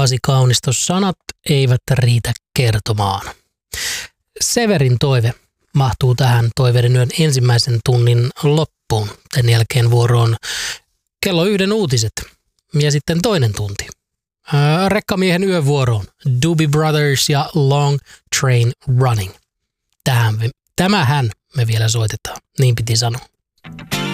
Pasi Kaunisto, sanat eivät riitä kertomaan. Severin toive mahtuu tähän Toiveiden yön ensimmäisen tunnin loppuun. Tämän jälkeen vuoroon kello 1 uutiset ja sitten toinen tunti. Rekkamiehen yövuoroon Doobie Brothers ja Long Train Running. Tämähän me vielä soitetaan, niin piti sanoa.